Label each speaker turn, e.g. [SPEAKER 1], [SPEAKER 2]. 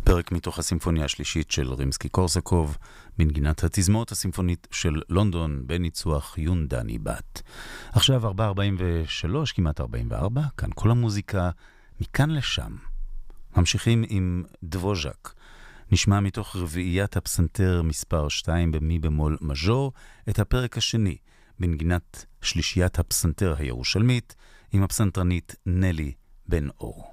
[SPEAKER 1] פרק מתוך הסימפוניה השלישית של רימסקי-קורסקוב, בנגינת התזמורת הסימפונית של לונדון, בניצוח יונדני בת. עכשיו 4:43, כמעט 44, כאן כל המוזיקה, מכאן לשם. ממשיכים עם דבוז'ק. נשמע מתוך רביעיית הפסנתר מספר 2 במי במול מז'ור, את הפרק השני, בנגינת שלישיית הפסנתר הירושלמית, עם הפסנתרנית נלי בן אור.